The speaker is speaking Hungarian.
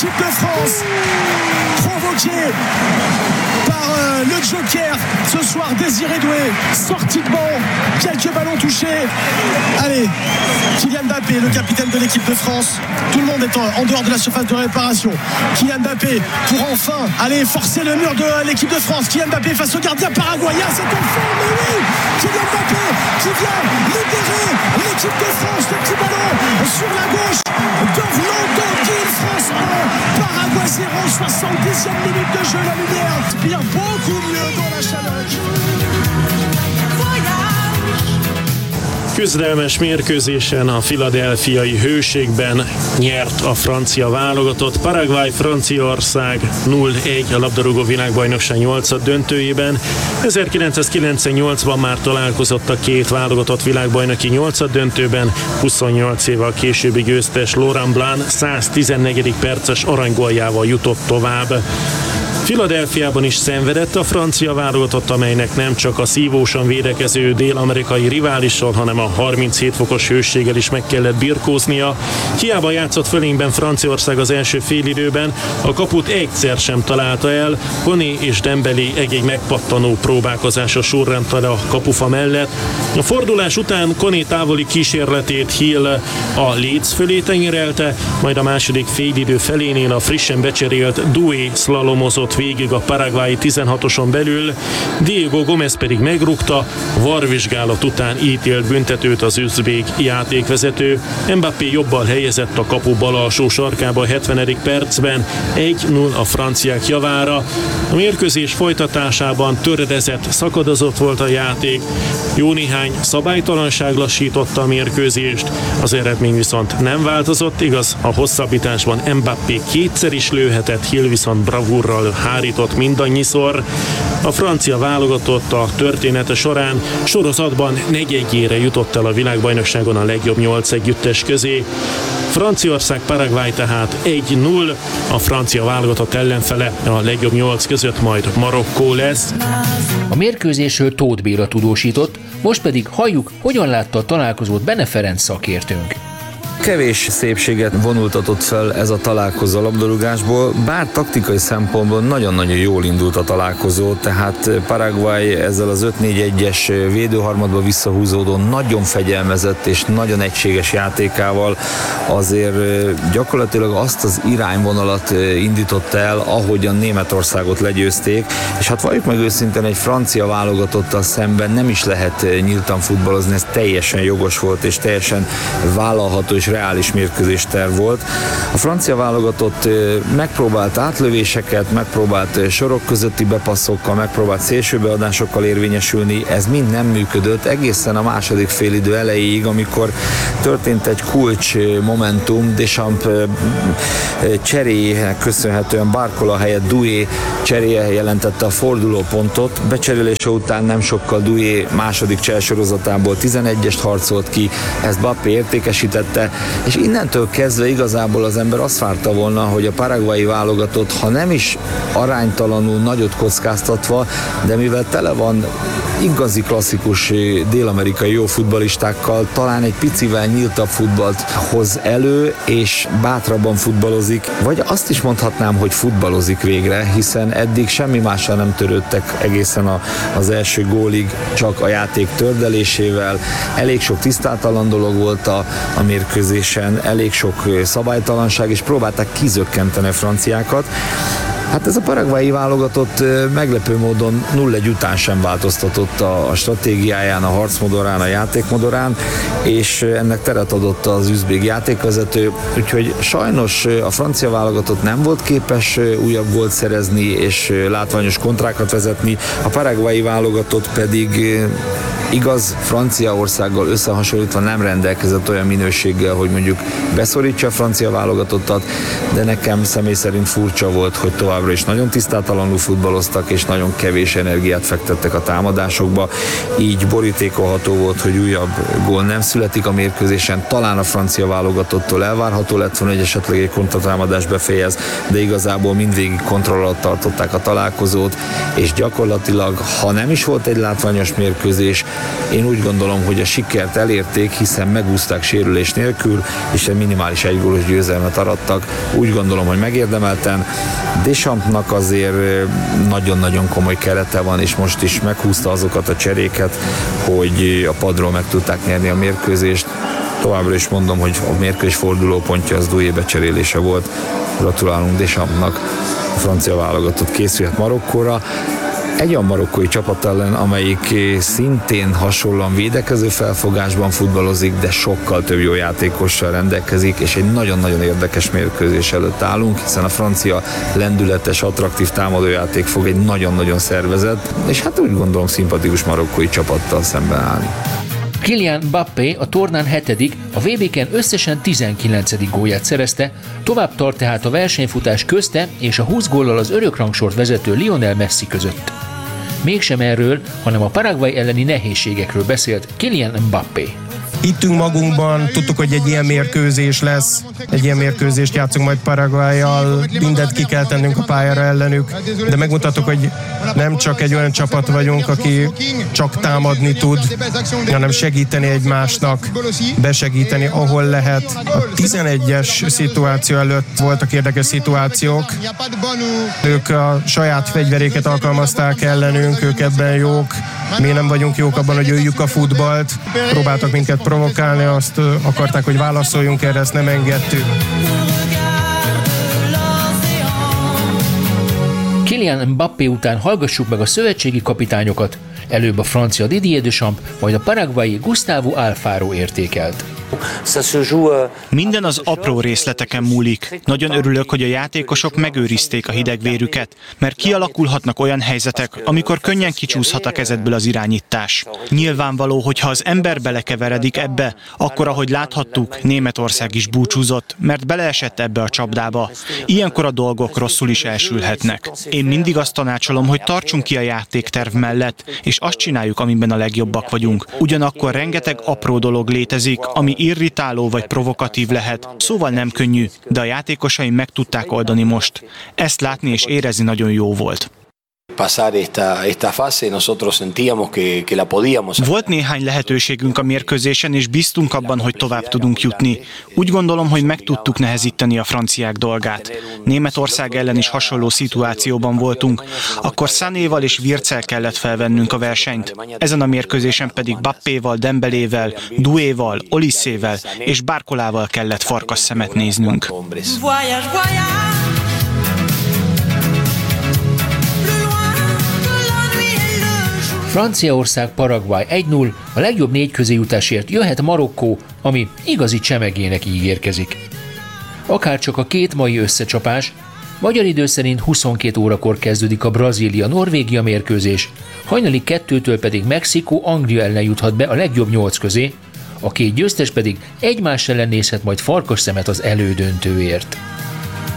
l'équipe de France, provoqué par le Joker ce soir, Désiré Doué, sortie de banc, quelques ballons touchés. Allez, Kylian Mbappé, le capitaine de l'équipe de France, tout le monde est en dehors de la surface de réparation. Kylian Mbappé pour enfin aller forcer le mur de l'équipe de France. Kylian Mbappé face au gardien paraguayen, c'est en forme, mais oui, Kylian Mbappé qui vient libérer l'équipe de France, le petit ballon sur la gauche d'Orlando Gil, France 1, Paraguay 0, 70e minute de jeu, la lumière inspire beaucoup mieux dans la chaleur. Küzdelmes mérkőzésen a philadelphiai hőségben nyert a francia válogatott. Paraguay Franciaország 0-1 a labdarúgó világbajnokság 8. döntőjében. 1998-ban már találkozott a két válogatott világbajnoki 8. döntőben. 28 évvel későbbi győztes Laurent Blanc 114. perces aranygóljával jutott tovább. Philadelphiában is szenvedett a francia válogatott, amelynek nem csak a szívósan védekező dél-amerikai riválissal, hanem a 37 fokos hőséggel is meg kellett birkóznia. Hiába játszott fölényben Franciaország az első félidőben, a kaput egyszer sem találta el. Koné és Dembélé egy-egy megpattanó próbálkozása sorrendte a kapufa mellett. A fordulás után Koné távoli kísérletét Hill a léc fölé tenyerelte, majd a második félidő felénél a frissen becserélt Doué szlalomozott végig a paraguayi 16-oson belül, Diego Gómez pedig megrúgta, varvizsgálat után ítélt büntetőt az üzbék játékvezető. Mbappé jobbal helyezett a kapu bal alsó sarkába a 70. percben, 1-0 a franciák javára. A mérkőzés folytatásában töredezett, szakadozott volt a játék, jó néhány szabálytalanság lassította a mérkőzést, az eredmény viszont nem változott, igaz, a hosszabbításban Mbappé kétszer is lőhetett, Hill viszont bravúrral hárított mindannyiszor. A francia válogatott a története során sorozatban negyedjére jutott el a világbajnokságon a legjobb 8 együttes közé. Franciaország Paraguay tehát 1-0, a francia válogatott ellenfele a legjobb 8 között majd Marokkó lesz. A mérkőzésről Tóth Béla tudósított, most pedig halljuk, hogyan látta a találkozót Bene Ferenc szakértőnk. Kevés szépséget vonultatott fel ez a találkozó a labdarúgásból, bár taktikai szempontból nagyon-nagyon jól indult a találkozó, tehát Paraguay ezzel az 5-4-1-es védőharmadba visszahúzódó, nagyon fegyelmezett és nagyon egységes játékával azért gyakorlatilag azt az irányvonalat indította el, ahogyan Németországot legyőzték, és hát valljuk meg őszintén, egy francia válogatottal szemben nem is lehet nyíltan futballozni, ez teljesen jogos volt és teljesen vállalható és reális mérkőzésterv volt. A francia válogatott megpróbált átlövéseket, megpróbált sorok közötti bepasszokkal, megpróbált szélsőbeadásokkal érvényesülni, ez mind nem működött egészen a második félidő elejéig, amikor történt egy kulcs momentum, Deschamps cseréjének köszönhetően Barcola helyett Doué cseréje jelentette a fordulópontot. Becserélése után nem sokkal Doué második csersorozatából 11-est harcolt ki, ezt Mbappé értékesítette, és innentől kezdve igazából az ember azt várta volna, hogy a paraguayi válogatott, ha nem is aránytalanul nagyot kockáztatva, de mivel tele van igazi klasszikus dél-amerikai jó futballistákkal, talán egy picivel nyíltabb futballt hoz elő, és bátrabban futballozik, vagy azt is mondhatnám, hogy futballozik végre, hiszen eddig semmi mással nem törődtek egészen az első gólig, csak a játék tördelésével. Elég sok tisztátalan dolog volt a mérkőzésen, elég sok szabálytalanság, és próbálták kizökkenteni a franciákat. Hát ez a paraguayi válogatott meglepő módon 0-1 után sem változtatott a stratégiáján, a harcmodorán, a játékmodorán, és ennek teret adott az üzbék játékvezető, úgyhogy sajnos a francia válogatott nem volt képes újabb gólt szerezni és látványos kontrákat vezetni, a paraguayi válogatott pedig igaz, Franciaországgal összehasonlítva nem rendelkezett olyan minőséggel, hogy mondjuk beszorítsa a francia válogatottat, de nekem személy szerint furcsa volt, hogy tovább továbbra is nagyon tisztátalanul futballoztak, és nagyon kevés energiát fektettek a támadásokba. Így borítékolható volt, hogy újabb gól nem születik a mérkőzésen. Talán a francia válogatottól elvárható lett volna, hogy esetleg egy kontratámadás befejez, de igazából mindvégig kontroll alatt tartották a találkozót, és gyakorlatilag, ha nem is volt egy látványos mérkőzés, én úgy gondolom, hogy a sikert elérték, hiszen megúszták sérülés nélkül, és egy minimális egygólos győzelmet arattak. Úgy gondolom, hogy megérdemelten. Deschampsnak azért nagyon-nagyon komoly kerete van, és most is meghúzta azokat a cseréket, hogy a padról meg tudták nyerni a mérkőzést. Továbbra is mondom, hogy a mérkőzés fordulópontja az Doué becserélése volt. Gratulálunk Deschampsnak, a francia válogatott készülhet Marokkóra. Egy olyan marokkói csapat ellen, amelyik szintén hasonlóan védekező felfogásban futballozik, de sokkal több jó játékossal rendelkezik, és egy nagyon-nagyon érdekes mérkőzés előtt állunk, hiszen a francia lendületes, attraktív támadójáték fog egy nagyon-nagyon szervezett, és hát úgy gondolom szimpatikus marokkói csapattal szemben állni. Kylian Mbappé a tornán 7., a VB-ken összesen 19. gólját szerezte, tovább tart tehát a versenyfutás közte és a 20 góllal az örökrangsort vezető Lionel Messi között. Mégsem erről, hanem a Paraguay elleni nehézségekről beszélt Kylian Mbappé. Hittünk magunkban, tudtuk, hogy egy ilyen mérkőzés lesz, egy ilyen mérkőzést játszunk majd Paraguayyal, mindent ki kell tennünk a pályára ellenük, de megmutattuk, hogy nem csak egy olyan csapat vagyunk, aki csak támadni tud, hanem segíteni egymásnak, besegíteni, ahol lehet. A 11-es szituáció előtt voltak érdekes szituációk, ők a saját fegyveréket alkalmazták ellenünk, ők ebben jók, mi nem vagyunk jók abban, hogy öljük a futballt, próbáltak minket provokálni, azt akarták, hogy válaszoljunk erre, ezt nem engedtük. Kylian Mbappé után hallgassuk meg a szövetségi kapitányokat, előbb a francia Didier Deschamps, majd a paraguayi Gustavo Alfaro értékelt. Minden az apró részleteken múlik. Nagyon örülök, hogy a játékosok megőrizték a hidegvérüket, mert kialakulhatnak olyan helyzetek, amikor könnyen kicsúszhat a kezedből az irányítás. Nyilvánvaló, hogy ha az ember belekeveredik ebbe, akkor ahogy láthattuk, Németország is búcsúzott, mert beleesett ebbe a csapdába. Ilyenkor a dolgok rosszul is elsülhetnek. Én mindig azt tanácsolom, hogy tartsunk ki a játékterv mellett, és azt csináljuk, amiben a legjobbak vagyunk. Ugyanakkor rengeteg apró dolog létezik, ami irritáló vagy provokatív lehet. Szóval nem könnyű, de a játékosaim meg tudták oldani most. Ezt látni és érezni nagyon jó volt. Volt néhány lehetőségünk a mérkőzésen, és bíztunk abban, hogy tovább tudunk jutni. Úgy gondolom, hogy meg tudtuk nehezíteni a franciák dolgát. Németország ellen is hasonló szituációban voltunk, akkor Sanéval és Wirtzel kellett felvennünk a versenyt. Ezen a mérkőzésen pedig Mbappéval, Dembelével, Douéval, Olissével és Barcolával kellett farkasszemet néznünk. Franciaország Paraguay 1-0, a legjobb 4 közé jutásért jöhet Marokkó, ami igazi csemegének ígérkezik. Akárcsak a két mai összecsapás, magyar idő szerint 22 órakor kezdődik a Brazília-Norvégia mérkőzés, hajnali 2-től pedig Mexikó-Anglia ellen juthat be a legjobb 8 közé, a két győztes pedig egymás ellen nézhet majd farkasszemet az elődöntőért.